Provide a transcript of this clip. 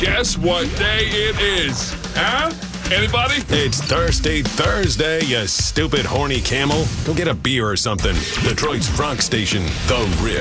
Guess what day it is? Huh? Anybody? It's Thirsty Thursday, you stupid horny camel. Go get a beer or something. Detroit's rock station, The Rip.